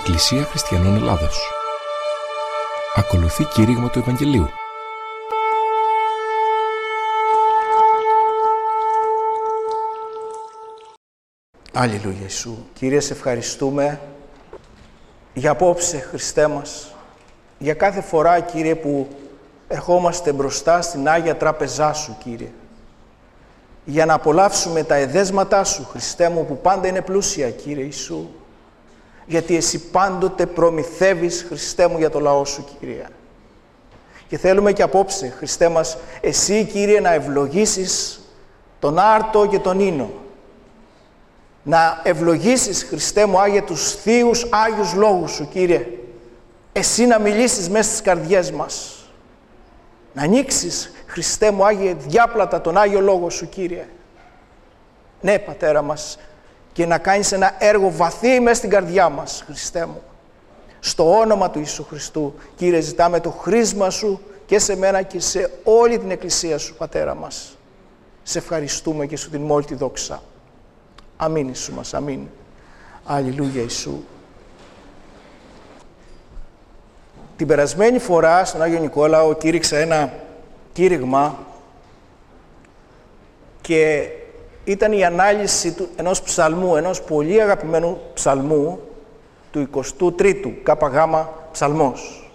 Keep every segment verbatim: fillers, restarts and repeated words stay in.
Εκκλησία Χριστιανών Ελλάδος. Ακολουθεί κήρυγμα του Ευαγγελίου. Αλληλούια Ιησού. Κύριε, σε ευχαριστούμε για απόψε, Χριστέ μας, για κάθε φορά, Κύριε, που ερχόμαστε μπροστά στην Άγια Τράπεζά Σου, Κύριε, για να απολαύσουμε τα εδέσματά Σου, Χριστέ μου, που πάντα είναι πλούσια, Κύριε Ιησού, γιατί Εσύ πάντοτε προμηθεύεις, Χριστέ μου, για το λαό Σου, Κύριε. Και θέλουμε και απόψε, Χριστέ μας, Εσύ, Κύριε, να ευλογήσεις τον άρτο και τον ίνο, να ευλογήσεις, Χριστέ μου, Άγιε, τους θείους Άγιους Λόγους Σου, Κύριε. Εσύ να μιλήσεις μέσα στις καρδιές μας. Να ανοίξεις, Χριστέ μου, Άγιε, διάπλατα τον Άγιο Λόγο Σου, Κύριε. Ναι, Πατέρα μας, και να κάνεις ένα έργο βαθύ μέσα στην καρδιά μας, Χριστέ μου. Στο όνομα του Ιησού Χριστού, Κύριε, ζητάμε το χρήσμα Σου και σε μένα και σε όλη την Εκκλησία Σου, Πατέρα μας. Σε ευχαριστούμε και Σου την όλη τη δόξα. Αμήν Ιησού μας, αμήν. Αλληλούια Ιησού. Την περασμένη φορά στον Άγιο Νικόλαο κήρυξα ένα κήρυγμα και ήταν η ανάλυση του, ενός ψαλμού, ενός πολύ αγαπημένου ψαλμού του εικοστού τρίτου ΚΓ ψαλμός,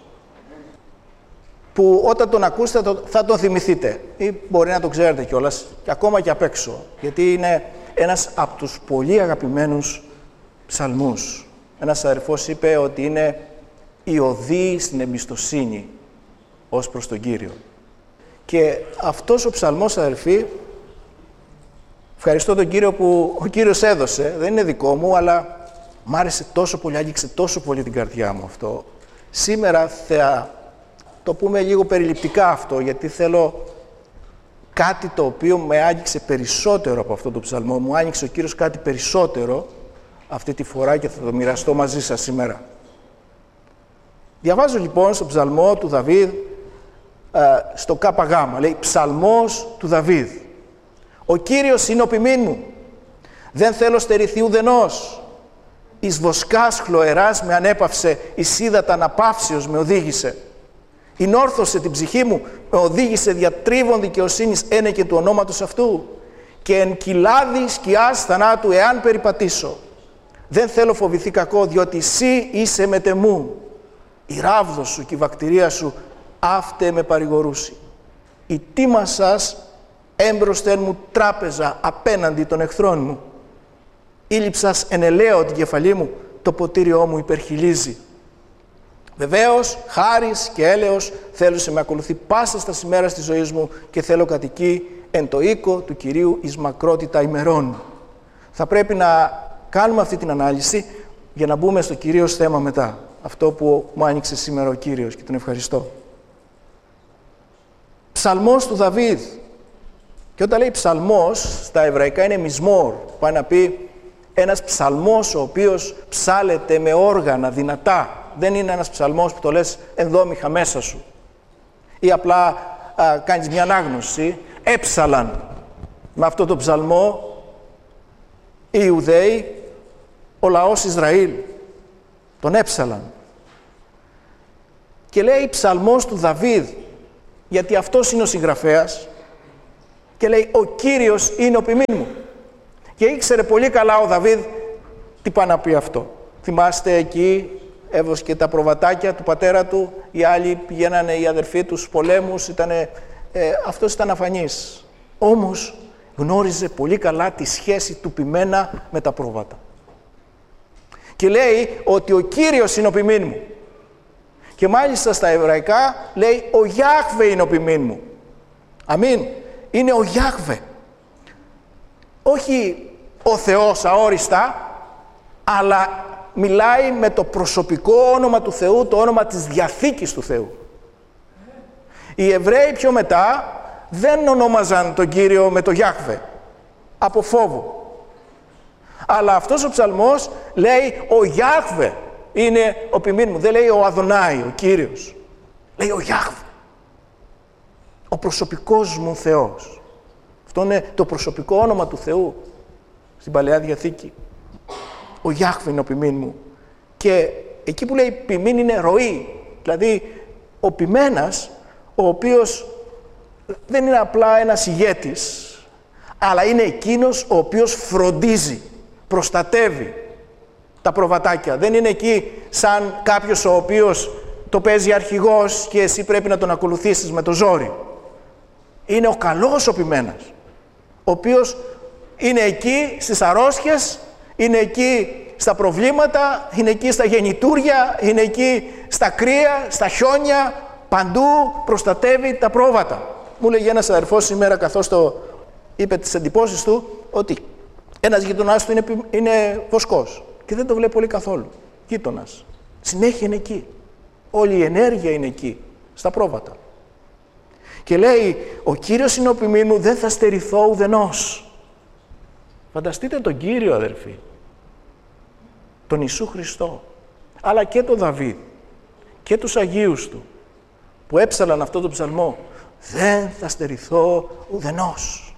που όταν τον ακούσετε θα, θα τον θυμηθείτε ή μπορεί να το ξέρετε κιόλας και ακόμα και απ' έξω, γιατί είναι ένας από τους πολύ αγαπημένους ψαλμούς. Ένας αδερφός είπε ότι είναι η οδή στην εμπιστοσύνη ως προς τον Κύριο. Και αυτός ο ψαλμός, αδερφοί, ευχαριστώ τον Κύριο που ο Κύριος έδωσε, δεν είναι δικό μου, αλλά μ' άρεσε τόσο πολύ, άγγιξε τόσο πολύ την καρδιά μου αυτό. Σήμερα θα το πούμε λίγο περιληπτικά αυτό, γιατί θέλω κάτι το οποίο με άγγιξε περισσότερο από αυτό το ψαλμό. Μου άνοιξε ο Κύριος κάτι περισσότερο αυτή τη φορά και θα το μοιραστώ μαζί σας σήμερα. Διαβάζω λοιπόν στο ψαλμό του Δαβίδ, στο ΚΓ, λέει ψαλμός του Δαβίδ. Ο Κύριος είναι ο ποιμήν μου, δεν θέλω στερηθεί ουδενός. Εις βοσκάς χλωεράς με ανέπαυσε, εις ύδατα αναπαύσεως με οδήγησε. Ενόρθωσε την ψυχή μου, με οδήγησε διατρίβων δικαιοσύνης ένε και του ονόματος αυτού. Και εν κοιλάδι σκιάς θανάτου εάν περιπατήσω. Δεν θέλω φοβηθεί κακό, διότι εσύ είσαι μετεμού. Η ράβδος σου και η βακτηρία σου αύτε με παρηγορούσι. Η τίμα σας έμπροσθεν μου τράπεζα απέναντι των εχθρών μου. Ήλυψας ενελαίω την κεφαλή μου, το ποτήριό μου υπερχιλίζει. Βεβαίως, χάρις και έλεος θέλω σε με ακολουθεί πάσα στα σημέρα της ζωής μου και θέλω κατοικεί εν το οίκο του Κυρίου εις μακρότητα ημερών. Θα πρέπει να κάνουμε αυτή την ανάλυση για να μπούμε στο κυρίως θέμα μετά. Αυτό που μου άνοιξε σήμερα ο Κύριος και τον ευχαριστώ. Ψαλμός του Δαβίδ. Και όταν λέει ψαλμός, στα εβραϊκά είναι μισμόρ. Πάει να πει ένας ψαλμός ο οποίος ψάλεται με όργανα δυνατά. Δεν είναι ένας ψαλμός που το λες ενδόμηχα μέσα σου. Ή απλά α, κάνεις μια ανάγνωση. Έψαλαν με αυτό το ψαλμό οι Ιουδαίοι, ο λαός Ισραήλ. Τον έψαλαν. Και λέει ψαλμός του Δαβίδ, γιατί αυτός είναι ο συγγραφέας, και λέει ο Κύριος είναι ο ποιμήν μου. Και ήξερε πολύ καλά ο Δαβίδ τι πάει να πει αυτό. Θυμάστε εκεί, έβωσε και τα προβατάκια του πατέρα του, οι άλλοι πηγαίνανε, οι αδερφοί του στους πολέμους, ήτανε, ε, αυτός ήταν αφανής. Όμως γνώριζε πολύ καλά τη σχέση του ποιμένα με τα πρόβατα. Και λέει ότι ο Κύριος είναι ο ποιμήν μου. Και μάλιστα στα εβραϊκά λέει ο Γιάχβε είναι ο ποιμήν μου. Αμήν. Είναι ο Γιάχβε. Όχι ο Θεός αόριστα, αλλά μιλάει με το προσωπικό όνομα του Θεού, το όνομα της Διαθήκης του Θεού. Οι Εβραίοι πιο μετά δεν ονόμαζαν τον Κύριο με το Γιάχβε, από φόβο. Αλλά αυτός ο ψαλμός λέει ο Γιάχβε είναι ο ποιμήν μου. Δεν λέει ο Αδωνάη, ο Κύριος. Λέει ο Γιάχβε. Ο προσωπικός μου Θεός. Αυτό είναι το προσωπικό όνομα του Θεού στην Παλαιά Διαθήκη. Ο Γιάχβε είναι ο ποιμήν μου. Και Εκεί που λέει ποιμήν είναι ροή. Δηλαδή ο ποιμένας, ο οποίος δεν είναι απλά ένας ηγέτης, αλλά είναι εκείνος ο οποίος φροντίζει, προστατεύει τα προβατάκια. Δεν είναι εκεί σαν κάποιος ο οποίος το παίζει αρχηγός και εσύ πρέπει να τον ακολουθήσεις με το ζόρι. Είναι ο καλός ο ποιμένας, ο οποίος είναι εκεί στις αρρώστιες, είναι εκεί στα προβλήματα, είναι εκεί στα γεννητούρια, είναι εκεί στα κρύα, στα χιόνια, παντού προστατεύει τα πρόβατα. Μου λέγει ένας αδερφός σήμερα, καθώς το είπε τις εντυπώσεις του, ότι ένας γειτονάς του είναι, είναι βοσκός και δεν το βλέπει πολύ καθόλου. Γείτονας. Συνέχεια είναι εκεί. Όλη η ενέργεια είναι εκεί, στα πρόβατα. Και λέει, ο Κύριος είναι ο ποιμήν μου, δεν θα στερηθώ ουδενός. Φανταστείτε τον Κύριο, αδερφοί, τον Ιησού Χριστό, αλλά και τον Δαβίδ και τους Αγίους του, που έψαλαν αυτό το ψαλμό, δεν θα στερηθώ ουδενός.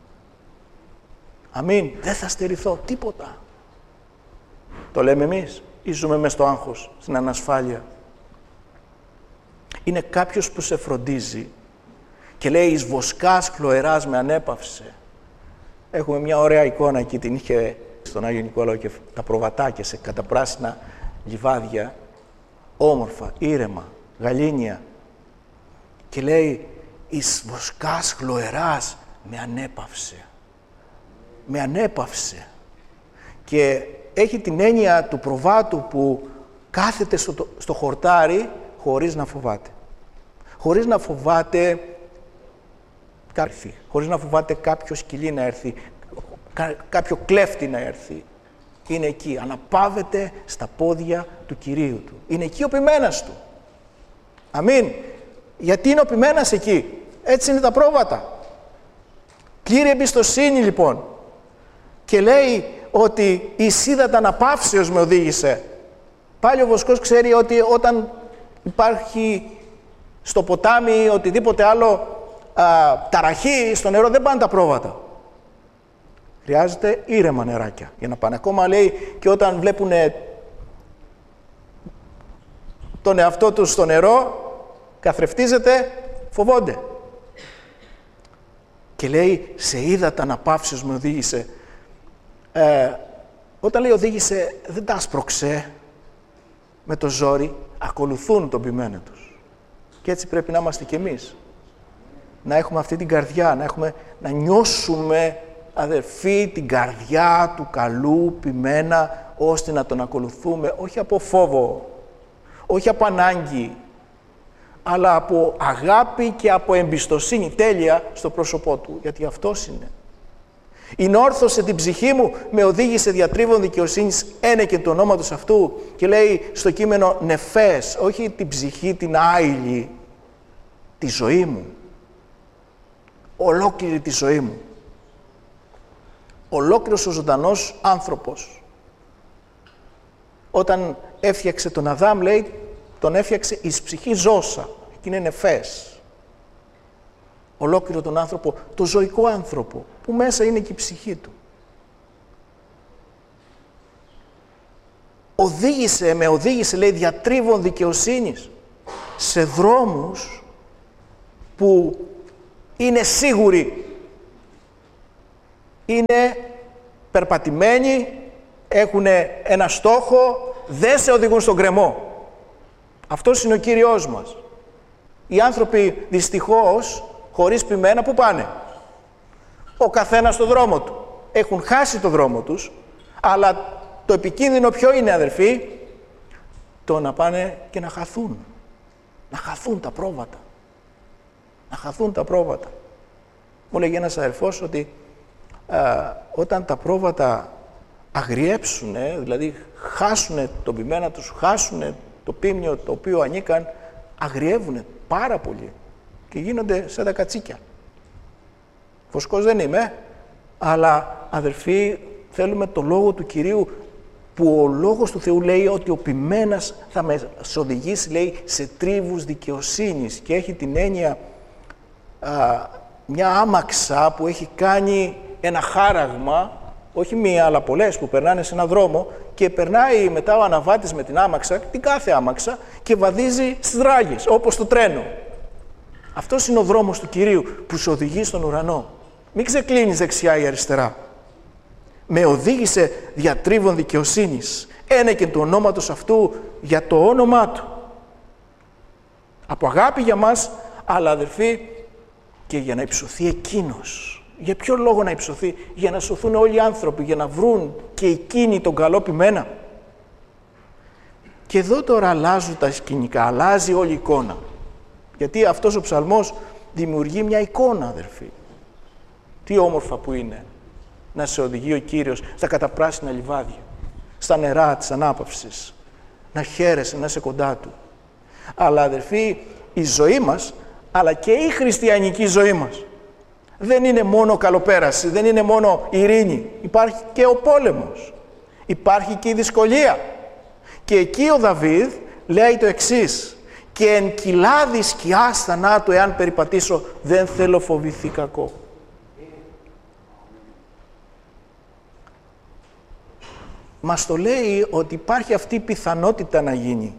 Αμήν, δεν θα στερηθώ τίποτα. Το λέμε εμείς ή ζούμε μες στο άγχος, στην ανασφάλεια? Είναι κάποιος που σε φροντίζει και λέει, εις βοσκάς χλωεράς με ανέπαυσε. Έχουμε μια ωραία εικόνα εκεί, την είχε στον Άγιο Νικόλαο και τα προβατάκια σε καταπράσινα λιβάδια, όμορφα, ήρεμα, γαλήνια. Και λέει, εις βοσκάς χλωεράς με ανέπαυσε. Με ανέπαυσε. Και έχει την έννοια του προβάτου που κάθεται στο, στο χορτάρι χωρίς να φοβάται. Χωρίς να φοβάται χωρίς να φοβάται κάποιο σκυλί να έρθει, κάποιο κλέφτη να έρθει. Είναι εκεί, αναπαύεται στα πόδια του Κυρίου του. Είναι εκεί ο ποιμένας του. Αμήν. Γιατί είναι ο ποιμένας εκεί? Έτσι είναι τα πρόβατα. Πλήρη εμπιστοσύνη λοιπόν. Και λέει ότι η σίδατα αναπαύσεως με οδήγησε. Πάλι ο βοσκός ξέρει ότι όταν υπάρχει στο ποτάμι ή οτιδήποτε άλλο α, ταραχή στο νερό, δεν πάνε τα πρόβατα. Χρειάζεται ήρεμα νεράκια για να πάνε. Ακόμα λέει και όταν βλέπουν τον εαυτό τους στο νερό, καθρεφτίζεται, φοβόνται. Και λέει, σε ύδατα αναπαύσεως με οδήγησε. Ε, όταν λέει οδήγησε, δεν τα άσπρωξε με το ζόρι, ακολουθούν τον ποιμένο τους. Και έτσι πρέπει να είμαστε κι εμείς. Να έχουμε αυτή την καρδιά, να, έχουμε, να νιώσουμε, αδερφοί, την καρδιά του καλού ποιμένα, ώστε να τον ακολουθούμε, όχι από φόβο, όχι από ανάγκη, αλλά από αγάπη και από εμπιστοσύνη τέλεια στο πρόσωπό του, γιατί αυτός είναι. «Ηνόρθωσε την ψυχή μου, με οδήγησε διατρίβων δικαιοσύνης, ένεκε του ονόματος αυτού», και λέει στο κείμενο νεφές, όχι την ψυχή, την άειλη, τη ζωή μου. Ολόκληρη τη ζωή μου. Ολόκληρος ο ζωντανός άνθρωπος. Όταν έφτιαξε τον Αδάμ, λέει, τον έφτιαξε εις ψυχή ζώσα. Και είναι νεφές. Ολόκληρο τον άνθρωπο, το ζωικό άνθρωπο, που μέσα είναι και η ψυχή του. Οδήγησε, με οδήγησε, λέει, διατρίβων δικαιοσύνης σε δρόμους που είναι σίγουροι, είναι περπατημένοι, έχουν ένα στόχο, δεν σε οδηγούν στον γκρεμό. Αυτός είναι ο Κύριος μας. Οι άνθρωποι δυστυχώς, χωρίς ποιμένα, που πάνε? Ο καθένας στο δρόμο του. Έχουν χάσει το δρόμο τους, αλλά το επικίνδυνο ποιο είναι, αδερφοί? Το να πάνε και να χαθούν. Να χαθούν τα πρόβατα. Να χαθούν τα πρόβατα. Μου λέγει ένας αδερφός ότι α, όταν τα πρόβατα αγριέψουν, δηλαδή χάσουν τον ποιμένα τους, χάσουν το ποίμνιο το οποίο ανήκαν, αγριεύουν πάρα πολύ και γίνονται σαν τα κατσίκια. Βοσκός δεν είμαι, αλλά αδερφοί, θέλουμε το Λόγο του Κυρίου, που ο Λόγος του Θεού λέει ότι ο ποιμένας θα μας οδηγήσει, λέει, σε τρίβους δικαιοσύνης, και έχει την έννοια α, μια άμαξα που έχει κάνει ένα χάραγμα όχι μία, αλλά πολλές που περνάνε σε έναν δρόμο και περνάει μετά ο αναβάτης με την άμαξα, την κάθε άμαξα και βαδίζει στις ράγες, όπως το τρένο. Αυτός είναι ο δρόμος του Κυρίου που σε οδηγεί στον ουρανό. Μην ξεκλίνεις δεξιά ή αριστερά. Με οδήγησε διατρίβων δικαιοσύνης, ένεκεν του ονόματος αυτού για το όνομά του. Από αγάπη για μας, αλλά αδερφοί, και για να υψωθεί εκείνος. Για ποιο λόγο να υψωθεί? Για να σωθούν όλοι οι άνθρωποι, για να βρουν και εκείνοι τον καλό ποιμένα. Και εδώ τώρα αλλάζουν τα σκηνικά, αλλάζει όλη η εικόνα. Γιατί αυτός ο ψαλμός δημιουργεί μια εικόνα, αδερφοί. Τι όμορφα που είναι να σε οδηγεί ο Κύριος στα καταπράσινα λιβάδια, στα νερά της ανάπαυσης, να χαίρεσαι, να είσαι κοντά Του. Αλλά αδερφοί, η ζωή μας, αλλά και η χριστιανική ζωή μας, δεν είναι μόνο καλοπέραση, δεν είναι μόνο ειρήνη. Υπάρχει και ο πόλεμος. Υπάρχει και η δυσκολία. Και εκεί ο Δαβίδ λέει το εξής: «Και εν κοιλάδι σκιάς θανάτου, εάν περιπατήσω, δεν θέλω φοβηθεί κακό». Μας το λέει ότι υπάρχει αυτή η πιθανότητα να γίνει.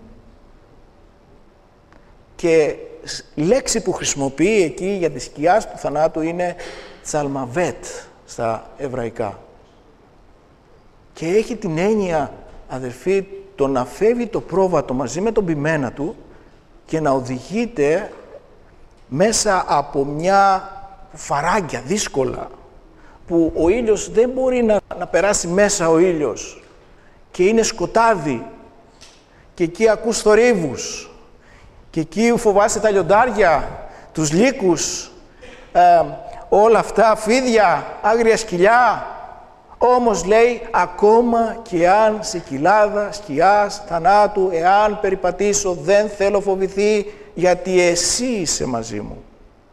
Και λέξη που χρησιμοποιεί εκεί για τη σκιά του θανάτου είναι τσαλμαβέτ στα εβραϊκά. Και έχει την έννοια, αδερφοί, το να φεύγει το πρόβατο μαζί με τον ποιμένα του και να οδηγείται μέσα από μια φαράγγια δύσκολα, που ο ήλιος δεν μπορεί να, να περάσει μέσα ο ήλιος και είναι σκοτάδι και εκεί ακούς θορύβους και εκεί φοβάσαι τα λιοντάρια, τους λύκους, ε, όλα αυτά, φίδια, άγρια σκυλιά. Όμως λέει, ακόμα και αν σε κοιλάδα σκιάς θανάτου, εάν περιπατήσω, δεν θέλω φοβηθεί, γιατί εσύ είσαι μαζί μου.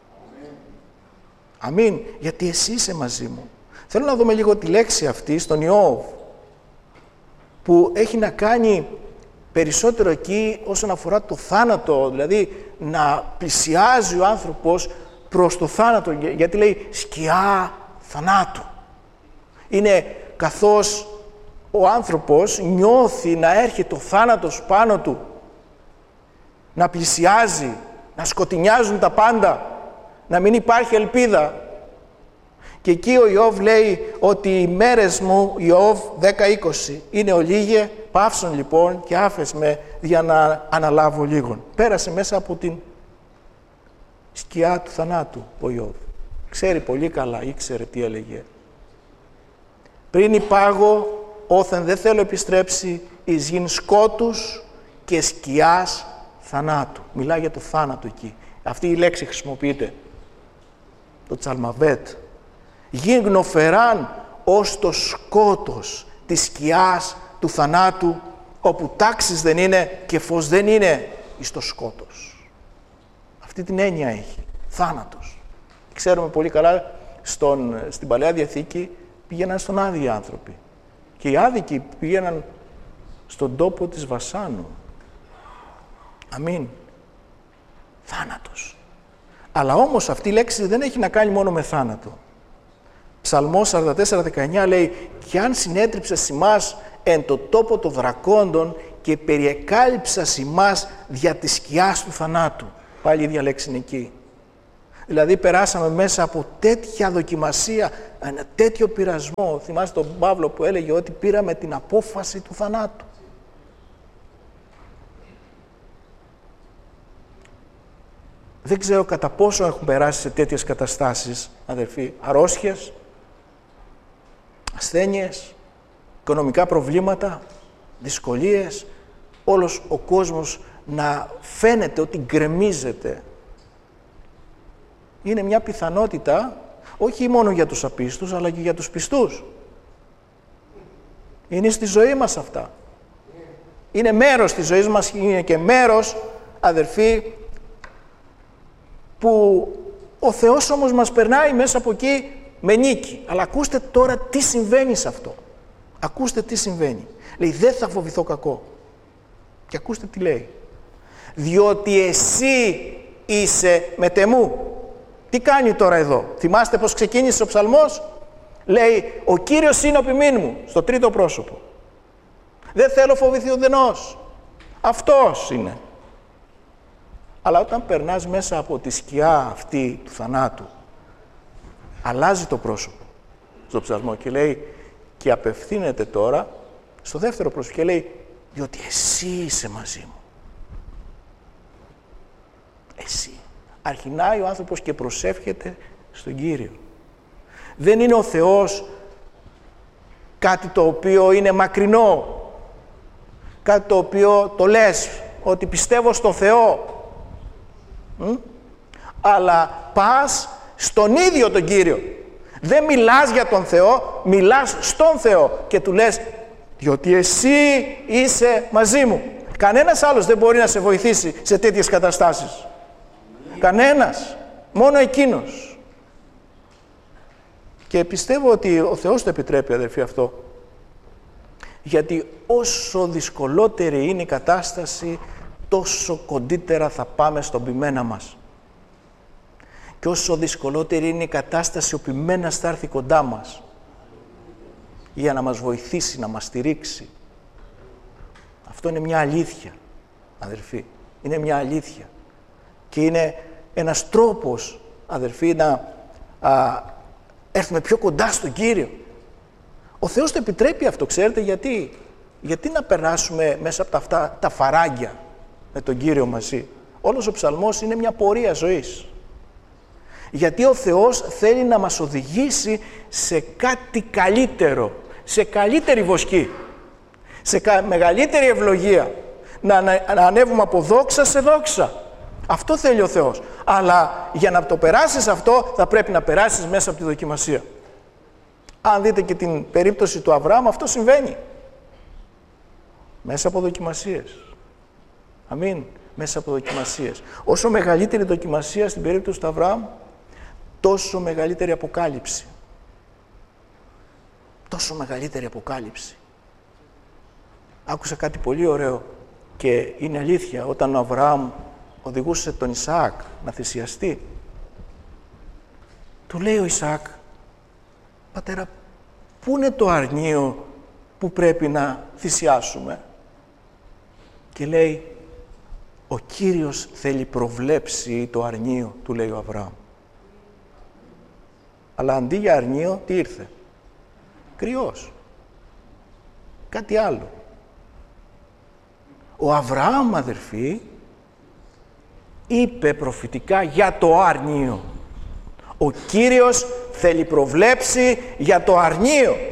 Αμήν, γιατί εσύ είσαι μαζί μου. Θέλω να δούμε λίγο τη λέξη αυτή στον Ιώβ, που έχει να κάνει περισσότερο εκεί όσον αφορά το θάνατο, δηλαδή να πλησιάζει ο άνθρωπος προς το θάνατο, γιατί λέει σκιά θανάτου. Είναι καθώς ο άνθρωπος νιώθει να έρχεται ο θάνατος πάνω του, να πλησιάζει, να σκοτεινιάζουν τα πάντα, να μην υπάρχει ελπίδα. Και εκεί ο Ιώβ λέει ότι οι μέρες μου, Ιώβ δέκα είκοσι, είναι ολίγε, παύσον λοιπόν και άφες με για να αναλάβω λίγον. Πέρασε μέσα από την σκιά του θανάτου ο Ιώβ. Ξέρει πολύ καλά, ήξερε τι έλεγε. Πριν υπάγω, όθεν δεν θέλω επιστρέψει, εις γιν σκότους και σκιάς θανάτου. Μιλάει για το θάνατο εκεί. Αυτή η λέξη χρησιμοποιείται. Το τσαλμαβέτ. Γιν γνοφεράν ως το σκότος της σκιάς του θανάτου, όπου τάξεις δεν είναι και φως δεν είναι εις το σκότος. Αυτή την έννοια έχει. Θάνατος. Ξέρουμε πολύ καλά, στον, στην Παλαιά Διαθήκη πήγαιναν στον Άδη οι άνθρωποι. Και οι άδικοι πήγαιναν στον τόπο της Βασάνου. Αμήν. Θάνατος. Αλλά όμως αυτή η λέξη δεν έχει να κάνει μόνο με θάνατο. Ψαλμός σαράντα τέσσερα δεκαεννιά λέει «Κι αν συνέτριψες ημάς εν το τόπο των δρακόντων και περιεκάλυψας ημάς δια της σκιάς του θανάτου». Πάλι η ίδια λέξη είναι εκεί. Δηλαδή περάσαμε μέσα από τέτοια δοκιμασία, ένα τέτοιο πειρασμό. Θυμάστε τον Παύλο που έλεγε ότι πήραμε την απόφαση του θανάτου. Δεν ξέρω κατά πόσο έχουν περάσει σε τέτοιες καταστάσεις, αδερφοί, αρρώστιες, ασθένειες, οικονομικά προβλήματα, δυσκολίες, όλος ο κόσμος να φαίνεται ότι γκρεμίζεται. Είναι μια πιθανότητα, όχι μόνο για τους απίστους, αλλά και για τους πιστούς. Είναι στη ζωή μας αυτά. Είναι μέρος της ζωής μας, είναι και μέρος, αδερφοί, που ο Θεός όμως μας περνάει μέσα από εκεί με νίκη. Αλλά ακούστε τώρα τι συμβαίνει σε αυτό. Ακούστε τι συμβαίνει. Λέει, δεν θα φοβηθώ κακό. Και ακούστε τι λέει. Διότι εσύ είσαι μετεμού. Τι κάνει τώρα εδώ. Θυμάστε πως ξεκίνησε ο ψαλμός. Λέει, ο Κύριος είναι ο ποιμήν μου, στο τρίτο πρόσωπο. Δεν θέλω φοβηθεί ουδενός. Αυτός είναι. Αλλά όταν περνάς μέσα από τη σκιά αυτή του θανάτου, αλλάζει το πρόσωπο στο ψαλμό και λέει, και απευθύνεται τώρα στο δεύτερο πρόσωπο και λέει, διότι εσύ είσαι μαζί μου. Εσύ. Αρχινάει ο άνθρωπος και προσεύχεται στον Κύριο. Δεν είναι ο Θεός κάτι το οποίο είναι μακρινό, κάτι το οποίο το λες ότι πιστεύω στο Θεό, Μ? αλλά πας στον ίδιο τον Κύριο. Δεν μιλάς για τον Θεό, μιλάς στον Θεό και του λες, διότι εσύ είσαι μαζί μου. Κανένας άλλος δεν μπορεί να σε βοηθήσει σε τέτοιες καταστάσεις. Κανένας, μόνο εκείνος. Και πιστεύω ότι ο Θεός το επιτρέπει, αδερφοί, αυτό. Γιατί όσο δυσκολότερη είναι η κατάσταση, τόσο κοντύτερα θα πάμε στον ποιμένα μας. Και όσο δυσκολότερη είναι η κατάσταση, ο ποιμένας θα έρθει κοντά μας για να μας βοηθήσει, να μας στηρίξει. Αυτό είναι μια αλήθεια, αδερφοί. Είναι μια αλήθεια. Και είναι ένας τρόπος, αδερφοί, να α, έρθουμε πιο κοντά στον Κύριο. Ο Θεός το επιτρέπει αυτό, ξέρετε γιατί. Γιατί να περάσουμε μέσα από τα, αυτά, τα φαράγγια με τον Κύριο μαζί. Όλος ο ψαλμός είναι μια πορεία ζωής. Γιατί ο Θεός θέλει να μας οδηγήσει σε κάτι καλύτερο, σε καλύτερη βοσκή, σε κα, μεγαλύτερη ευλογία. Να, να, να ανέβουμε από δόξα σε δόξα. Αυτό θέλει ο Θεός. Αλλά για να το περάσεις αυτό, θα πρέπει να περάσεις μέσα από τη δοκιμασία. Αν δείτε και την περίπτωση του Αβραάμ, αυτό συμβαίνει. Μέσα από δοκιμασίες. Αμήν. Μέσα από δοκιμασίες. Όσο μεγαλύτερη δοκιμασία στην περίπτωση του Αβραάμ, τόσο μεγαλύτερη αποκάλυψη. Τόσο μεγαλύτερη αποκάλυψη. Άκουσα κάτι πολύ ωραίο και είναι αλήθεια. Όταν ο Αβραάμ οδηγούσε τον Ισαάκ να θυσιαστεί, του λέει ο Ισαάκ, πατέρα, πού είναι το αρνίο που πρέπει να θυσιάσουμε? Και λέει, ο Κύριος θέλει προβλέψει το αρνίο, του λέει ο Αβραάμ. Αλλά αντί για αρνίο, τι ήρθε? Κρυός. Κάτι άλλο. Ο Αβραάμ, αδερφοί, είπε προφητικά για το αρνίο. Ο Κύριος θέλει προβλέψει για το αρνίο.